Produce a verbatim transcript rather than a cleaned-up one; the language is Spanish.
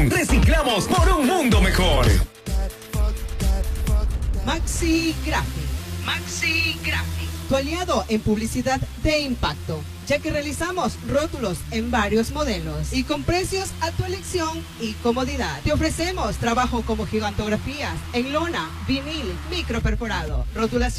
Reciclamos por un mundo mejor. Maxi Graphic. Maxi Graphic. Tu aliado en publicidad de impacto, ya que realizamos rótulos en varios modelos y con precios a tu elección y comodidad. Te ofrecemos trabajo como gigantografías en lona, vinil, microperforado, rotulación